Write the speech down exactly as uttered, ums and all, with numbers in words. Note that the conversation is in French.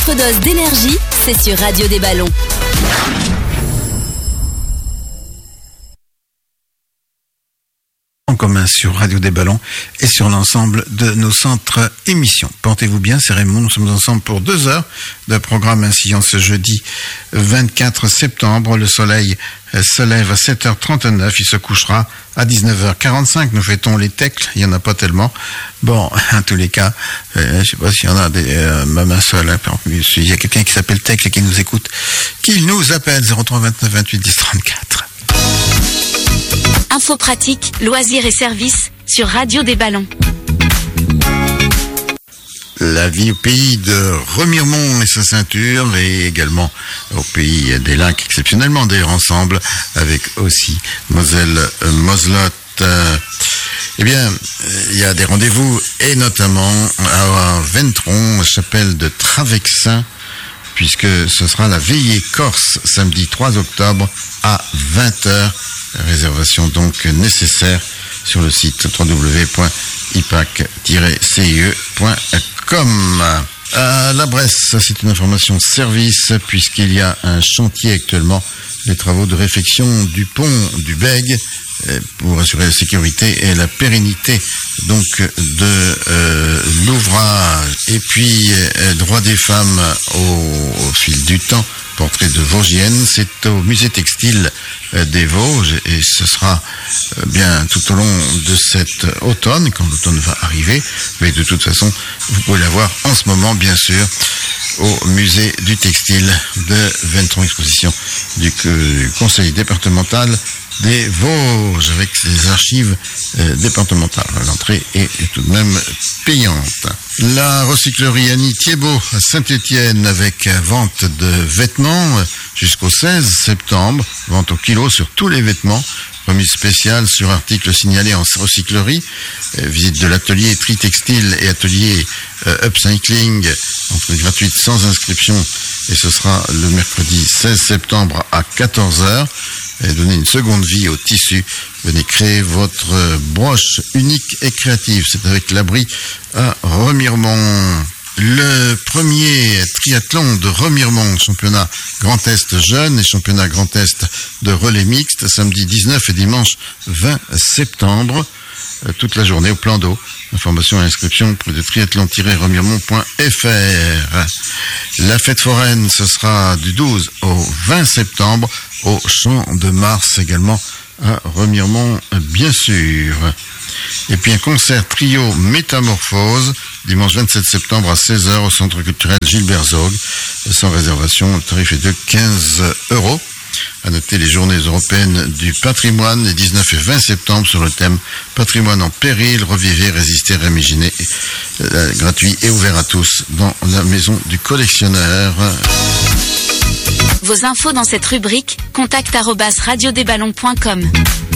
Votre dose d'énergie, c'est sur Radio des Ballons. En commun sur Radio des Ballons et sur l'ensemble de nos centres émissions. Portez-vous bien, c'est Raymond, nous sommes ensemble pour deux heures de programme ainsi en ce jeudi vingt-quatre septembre. Le soleil se lève à sept heures trente-neuf, il se couchera à dix-neuf heures quarante-cinq. Nous fêtons les tecles, il n'y en a pas tellement. Bon, en tous les cas, euh, je ne sais pas s'il y en a des, euh, même un seul. Hein, il y a quelqu'un qui s'appelle Tecle et qui nous écoute, qui nous appelle zéro trois vingt-neuf vingt-huit dix trente-quatre. Infos pratiques, loisirs et services sur Radio des Ballons. La vie au pays de Remiremont et sa ceinture, et également au pays des lacs, exceptionnellement d'ailleurs ensemble, avec aussi Moselle euh, Moselotte. Euh, eh bien, il y a des rendez-vous, et notamment à Ventron, chapelle de Travexin, puisque ce sera la veillée corse, samedi trois octobre à vingt heures. Réservation donc nécessaire sur le site w w w point i p a c tiret c i e point com. À la Bresse, c'est une information service puisqu'il y a un chantier actuellement, les travaux de réfection du pont du Bègue pour assurer la sécurité et la pérennité donc de euh, l'ouvrage. Et puis euh, droit des femmes au, au fil du temps, portrait de Vosgienne, c'est au musée textile euh, des Vosges et ce sera euh, bien tout au long de cet automne, quand l'automne va arriver, mais de toute façon vous pouvez la voir en ce moment bien sûr au musée du textile de Ventron, exposition du, du conseil départemental des Vosges avec les archives euh, départementales. L'entrée est tout de même payante. La recyclerie Annie Thiebaud à Saint-Étienne avec vente de vêtements jusqu'au seize septembre, vente au kilo sur tous les vêtements, remise spéciale sur articles signalés en recyclerie, euh, visite de l'atelier tri textile et atelier euh, upcycling, entrée gratuite sans inscription, et ce sera le mercredi seize septembre à quatorze heures. Et donner une seconde vie au tissu. Venez créer votre broche unique et créative. C'est avec l'abri à Remiremont. Le premier triathlon de Remiremont, championnat Grand Est jeune et championnat Grand Est de relais mixte, samedi dix-neuf et dimanche vingt septembre, toute la journée au plan d'eau. Information et inscription auprès de triathlon tiret remiremont point f r. La fête foraine, ce sera du douze au vingt septembre au Champ de Mars également à Remiremont, bien sûr. Et puis un concert trio Métamorphose, dimanche vingt-sept septembre à seize heures au Centre culturel Gilbert Zog, sans réservation, le tarif est de quinze euros. À noter les journées européennes du patrimoine les dix-neuf et vingt septembre sur le thème patrimoine en péril, revivez, résistez, rémiginez, euh, gratuit et ouvert à tous dans la maison du collectionneur. Vos infos dans cette rubrique, contact arobase radio des ballons point com.